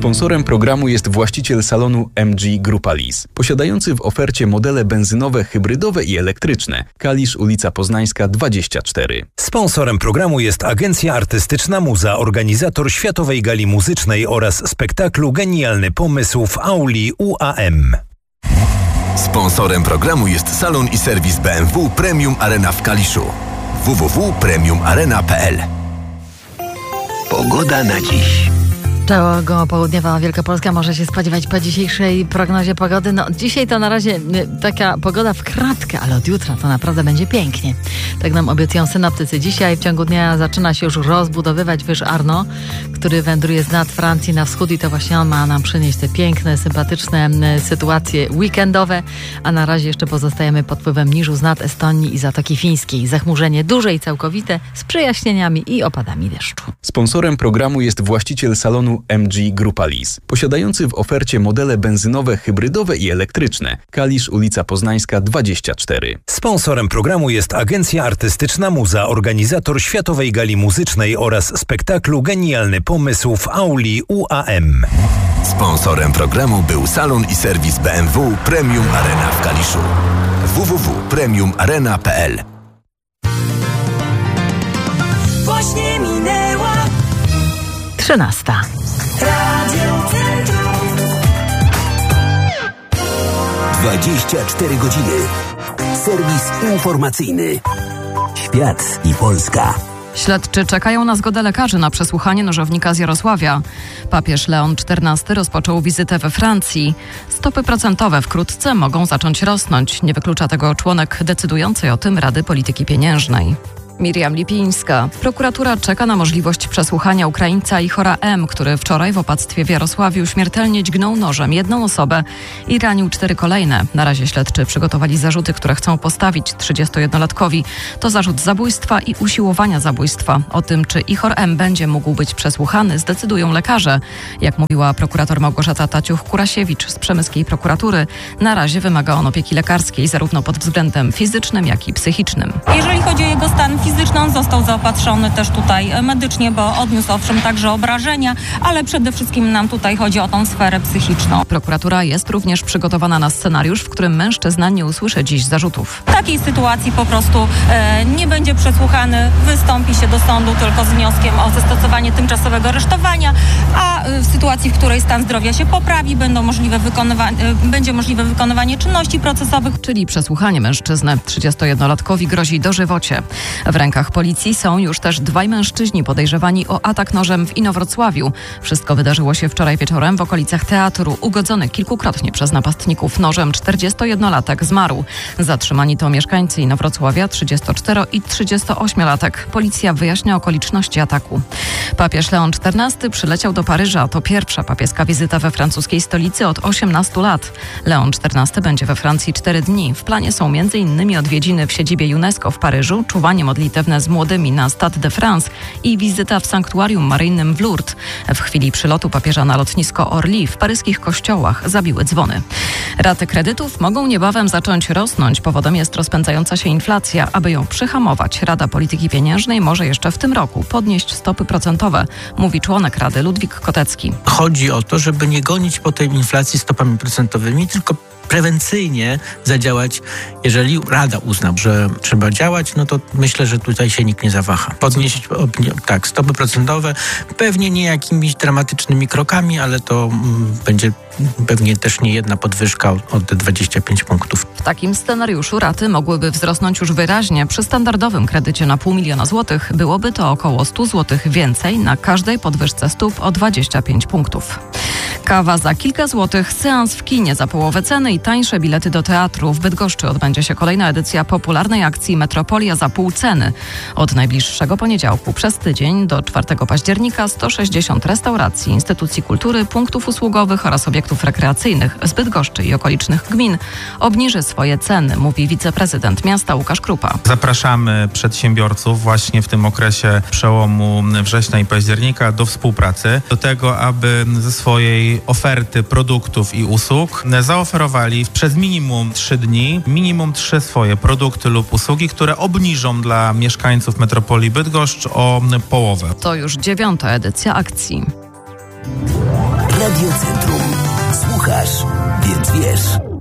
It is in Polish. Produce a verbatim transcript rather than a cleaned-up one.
Sponsorem programu jest właściciel salonu M G Grupa Lease, posiadający w ofercie modele benzynowe, hybrydowe i elektryczne. Kalisz, ulica Poznańska dwadzieścia cztery. Sponsorem programu jest Agencja Artystyczna Muza, organizator Światowej Gali Muzycznej oraz spektaklu Genialny Pomysł w auli U A M. Sponsorem programu jest salon i serwis B M W Premium Arena w Kaliszu. w w w kropka premium arena kropka p l. Pogoda na dziś. Czego południowa Wielkopolska może się spodziewać po dzisiejszej prognozie pogody? No dzisiaj to na razie taka pogoda w kratkę, ale od jutra to naprawdę będzie pięknie. Tak nam obiecują synoptycy. Dzisiaj w ciągu dnia zaczyna się już rozbudowywać wyż Arno, który wędruje z nad Francji na wschód i to właśnie on ma nam przynieść te piękne, sympatyczne sytuacje weekendowe, a na razie jeszcze pozostajemy pod wpływem niżu z nad Estonii i Zatoki Fińskiej. Zachmurzenie duże i całkowite z przejaśnieniami i opadami deszczu. Sponsorem programu jest właściciel salonu M G Grupa Lease, posiadający w ofercie modele benzynowe, hybrydowe i elektryczne. Kalisz, ulica Poznańska dwadzieścia cztery. Sponsorem programu jest Agencja Artystyczna Muza, organizator Światowej Gali Muzycznej oraz spektaklu Genialny Pomysł w auli U A M. Sponsorem programu był salon i serwis B M W Premium Arena w Kaliszu. w w w kropka premium arena kropka p l. Właśnie minęła trzynasta. Radio Centrum. dwadzieścia cztery godziny. Serwis informacyjny. Świat i Polska. Śledczy czekają na zgodę lekarzy na przesłuchanie nożownika z Jarosławia. Papież Leon czternasty rozpoczął wizytę we Francji. Stopy procentowe wkrótce mogą zacząć rosnąć. Nie wyklucza tego członek decydującej o tym Rady Polityki Pieniężnej. Miriam Lipińska. Prokuratura czeka na możliwość przesłuchania Ukraińca Ihora M., który wczoraj w opactwie w Jarosławiu śmiertelnie dźgnął nożem jedną osobę i ranił cztery kolejne. Na razie śledczy przygotowali zarzuty, które chcą postawić trzydziestojednolatkowi. To zarzut zabójstwa i usiłowania zabójstwa. O tym, czy Ihor M. będzie mógł być przesłuchany, zdecydują lekarze. Jak mówiła prokurator Małgorzata Taciuch-Kurasiewicz z Przemyskiej Prokuratury, na razie wymaga on opieki lekarskiej zarówno pod względem fizycznym, jak i psychicznym. Jeżeli chodzi o jego stan fizyczny, on został zaopatrzony też tutaj medycznie, bo odniósł owszem także obrażenia, ale przede wszystkim nam tutaj chodzi o tą sferę psychiczną. Prokuratura jest również przygotowana na scenariusz, w którym mężczyzna nie usłyszy dziś zarzutów. W takiej sytuacji po prostu e, nie będzie przesłuchany, wystąpi się do sądu tylko z wnioskiem o zastosowanie tymczasowego aresztowania, a w sytuacji, w której stan zdrowia się poprawi, będą możliwe wykonywa- będzie możliwe wykonywanie czynności procesowych. Czyli przesłuchanie mężczyzny. trzydziestojednolatkowi grozi dożywocie. W rękach policji są już też dwaj mężczyźni podejrzewani o atak nożem w Inowrocławiu. Wszystko wydarzyło się wczoraj wieczorem w okolicach teatru. Ugodzony kilkukrotnie przez napastników nożem czterdziestojednolatek zmarł. Zatrzymani to mieszkańcy Inowrocławia, trzydziestocztero- i trzydziestoośmiolatek. Policja wyjaśnia okoliczności ataku. Papież Leon czternasty przyleciał do Paryża. To pierwsza papieska wizyta we francuskiej stolicy od osiemnastu lat. Leon czternasty będzie we Francji cztery dni. W planie są między innymi odwiedziny w siedzibie UNESCO w Paryżu, czuwanie modlitewne z młodymi na Stade de France i wizyta w sanktuarium maryjnym w Lourdes. W chwili przylotu papieża na lotnisko Orly w paryskich kościołach zabiły dzwony. Raty kredytów mogą niebawem zacząć rosnąć. Powodem jest rozpędzająca się inflacja. Aby ją przyhamować, Rada Polityki Pieniężnej może jeszcze w tym roku podnieść stopy procentowe, mówi członek Rady Ludwik Kotecki. Chodzi o to, żeby nie gonić po tej inflacji stopami procentowymi, tylko prewencyjnie zadziałać. Jeżeli Rada uzna, że trzeba działać, no to myślę, że tutaj się nikt nie zawaha. Podnieść tak, stopy procentowe, pewnie nie jakimiś dramatycznymi krokami, ale to mm, będzie pewnie też nie jedna podwyżka o, o te dwadzieścia pięć punktów. W takim scenariuszu raty mogłyby wzrosnąć już wyraźnie. Przy standardowym kredycie na pół miliona złotych byłoby to około sto złotych więcej na każdej podwyżce stóp o dwadzieścia pięć punktów. Kawa za kilka złotych, seans w kinie za połowę ceny i tańsze bilety do teatru. W Bydgoszczy odbędzie się kolejna edycja popularnej akcji Metropolia za pół ceny. Od najbliższego poniedziałku przez tydzień do czwartego października sto sześćdziesiąt restauracji, instytucji kultury, punktów usługowych oraz obiektów rekreacyjnych z Bydgoszczy i okolicznych gmin obniży swoje ceny, mówi wiceprezydent miasta Łukasz Krupa. Zapraszamy przedsiębiorców właśnie w tym okresie przełomu września i października do współpracy, do tego, aby ze swojej oferty produktów i usług zaoferowali przez minimum trzy dni, minimum trzy swoje produkty lub usługi, które obniżą dla mieszkańców metropolii Bydgoszcz o połowę. To już dziewiąta edycja akcji. Radio Centrum. Słuchasz, więc wiesz.